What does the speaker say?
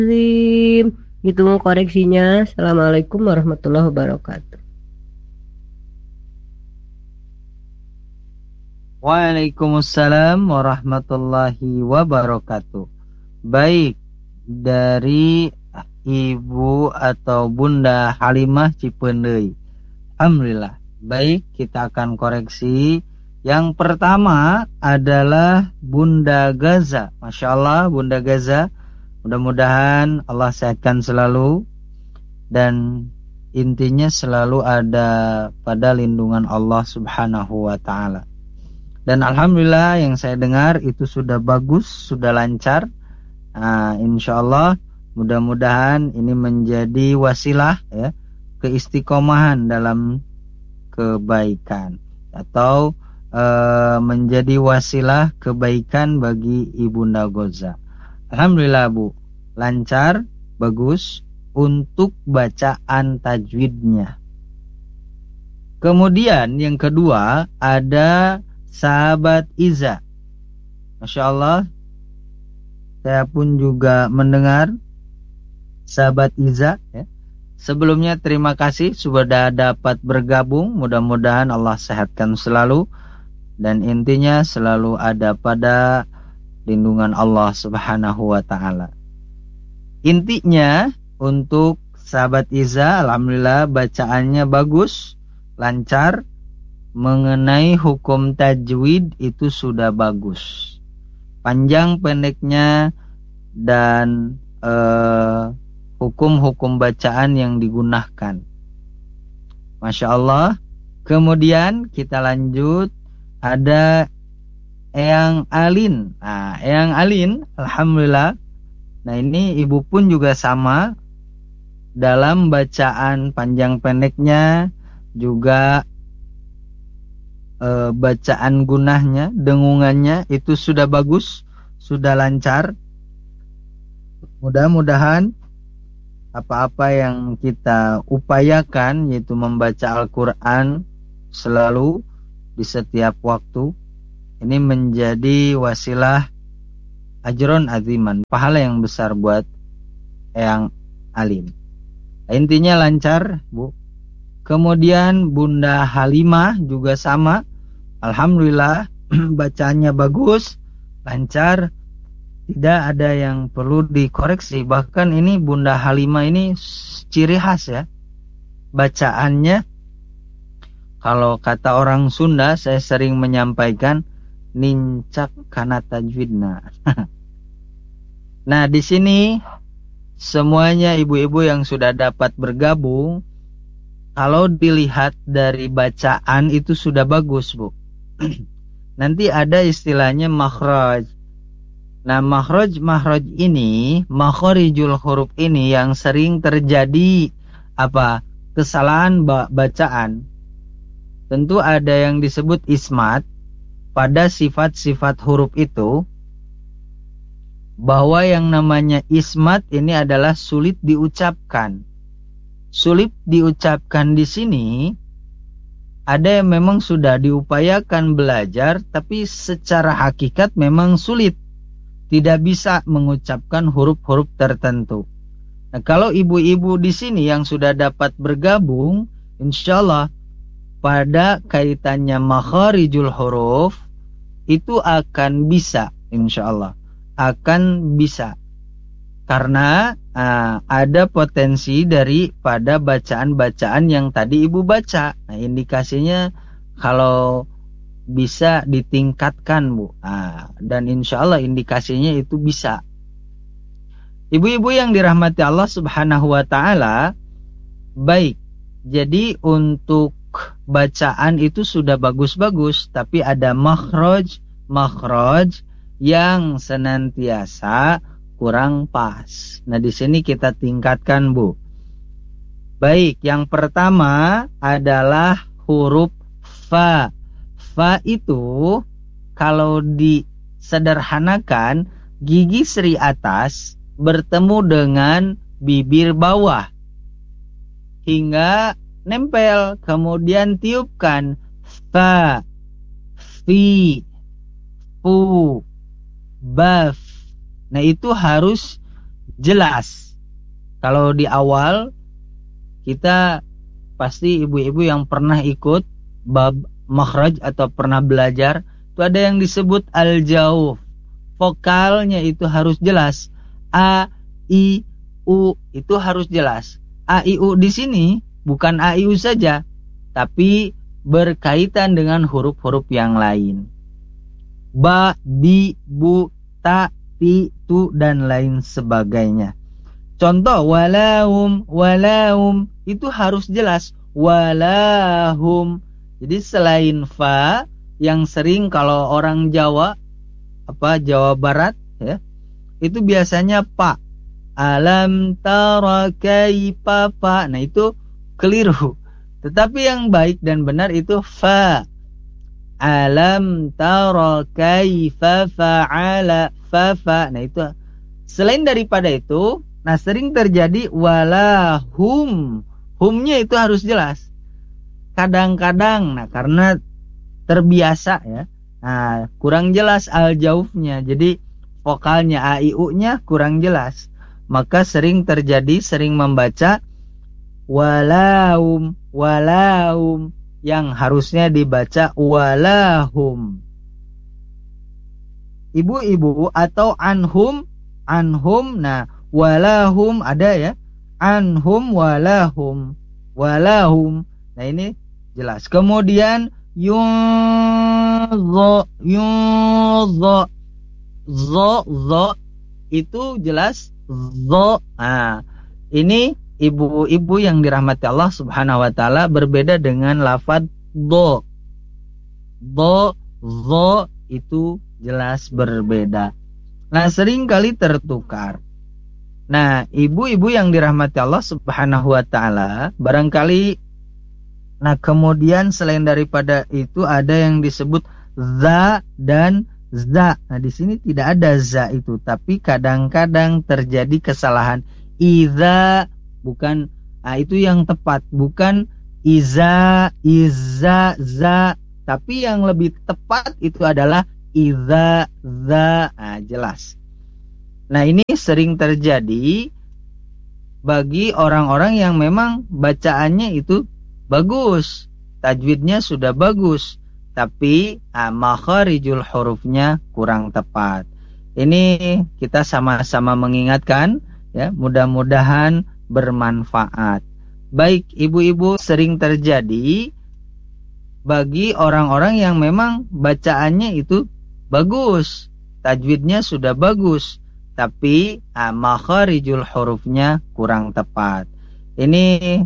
Hitung koreksinya. Assalamualaikum warahmatullahi wabarakatuh. Waalaikumsalam warahmatullahi wabarakatuh. Baik, dari Ibu atau Bunda Halimah Cipeundeuy. Alhamdulillah. Baik, kita akan koreksi. Yang pertama adalah Bunda Gaza. Masya Allah, Bunda Gaza. Mudah-mudahan Allah sehatkan selalu. Dan intinya selalu ada pada lindungan Allah subhanahu wa ta'ala. Dan Alhamdulillah yang saya dengar itu sudah bagus, sudah lancar. Insya Allah mudah-mudahan ini menjadi wasilah ya, keistiqomahan dalam kebaikan. Atau menjadi wasilah kebaikan bagi Ibunda Goza. Alhamdulillah Bu, lancar, bagus untuk bacaan tajwidnya. Kemudian yang kedua ada sahabat Iza. Masya Allah, saya pun juga mendengar sahabat Iza ya. Sebelumnya terima kasih sudah dapat bergabung. Mudah-mudahan Allah sehatkan selalu. Dan intinya selalu ada pada lindungan Allah subhanahu wa ta'ala. Intinya untuk sahabat Iza, alhamdulillah bacaannya bagus, lancar. Mengenai hukum tajwid itu sudah bagus. Panjang pendeknya dan hukum-hukum bacaan yang digunakan. Masya Allah. Kemudian kita lanjut. Ada Eyang Alin. Eyang Alin, alhamdulillah. Nah ini ibu pun juga sama. Dalam bacaan panjang pendeknya juga bacaan gunahnya, dengungannya itu sudah bagus, sudah lancar. Mudah-mudahan apa-apa yang kita upayakan yaitu membaca Al-Quran selalu di setiap waktu ini menjadi wasilah ajron aziman, pahala yang besar buat Eyang Alim. Intinya lancar Bu. Kemudian Bunda Halimah juga sama. Alhamdulillah bacaannya bagus, lancar, tidak ada yang perlu dikoreksi. Bahkan ini Bunda Halimah ini ciri khas ya. Bacaannya, kalau kata orang Sunda saya sering menyampaikan nincak kana tajwidna. Nah di sini semuanya ibu-ibu yang sudah dapat bergabung, kalau dilihat dari bacaan itu sudah bagus Bu. Nanti ada istilahnya makhraj. Nah makhraj ini, makharijul huruf ini yang sering terjadi kesalahan bacaan. Tentu ada yang disebut ismat pada sifat-sifat huruf itu. Bahwa yang namanya ismat ini adalah sulit diucapkan. Sulit diucapkan di sini ada yang memang sudah diupayakan belajar tapi secara hakikat memang sulit, tidak bisa mengucapkan huruf-huruf tertentu. Nah, kalau ibu-ibu di sini yang sudah dapat bergabung, insyaallah pada kaitannya makharijul huruf itu akan bisa, insyaallah akan bisa. Karena ada potensi daripada bacaan-bacaan yang tadi ibu baca. Nah, indikasinya kalau bisa ditingkatkan Bu. Dan insya Allah indikasinya itu bisa. Ibu-ibu yang dirahmati Allah subhanahu wa ta'ala, baik. Jadi untuk bacaan itu sudah bagus-bagus, tapi ada makhraj yang senantiasa kurang pas. Nah di sini kita tingkatkan Bu. Baik, yang pertama adalah huruf fa. Fa itu kalau disederhanakan gigi seri atas bertemu dengan bibir bawah hingga nempel, kemudian tiupkan fa, fi, fu, baf. Nah itu harus jelas. Kalau di awal kita pasti ibu-ibu yang pernah ikut bab makhraj atau pernah belajar, itu ada yang disebut al-jauf. Vokalnya itu harus jelas. A, I, U itu harus jelas. A, I, U di sini bukan A, I, U saja, tapi berkaitan dengan huruf-huruf yang lain. Ba, bi, bu, ta, ti, tu, dan lain sebagainya. Contoh, walahum, walahum itu harus jelas. Walahum. Jadi selain fa, yang sering kalau orang Jawa, Jawa Barat, ya, itu biasanya pa. Alam tara kaifa fa. Nah itu keliru. Tetapi yang baik dan benar itu fa. Alam tara kaifa fa'ala fa. Nah itu. Selain daripada itu, nah sering terjadi walahum. Humnya itu harus jelas. Kadang-kadang, nah karena terbiasa ya, nah kurang jelas al-jaufnya. Jadi vokalnya a, i, u-nya kurang jelas. Maka sering terjadi, sering membaca walahum, walahum, yang harusnya dibaca walahum. Ibu-ibu atau anhum, anhum, nah walahum ada ya, anhum walahum, walahum. Nah ini jelas. Kemudian yunzo, yunzo, zo itu jelas zo. Nah ini ibu-ibu yang dirahmati Allah Subhanahu wa taala berbeda dengan lafaz do. Do, zo itu jelas berbeda. Nah sering kali tertukar. Nah ibu-ibu yang dirahmati Allah Subhanahu wa taala barangkali, nah kemudian selain daripada itu ada yang disebut za dan za. Nah di sini tidak ada za itu, tapi kadang-kadang terjadi kesalahan. Iza bukan, nah itu yang tepat, bukan iza, iza, za, tapi yang lebih tepat itu adalah iza, za. Nah jelas. Nah ini sering terjadi bagi orang-orang yang memang bacaannya itu bagus, tajwidnya sudah bagus, tapi makharijul hurufnya kurang tepat. Ini kita sama-sama mengingatkan ya, mudah-mudahan bermanfaat. Baik ibu-ibu, sering terjadi bagi orang-orang yang memang bacaannya itu bagus, tajwidnya sudah bagus, tapi makharijul hurufnya kurang tepat. Ini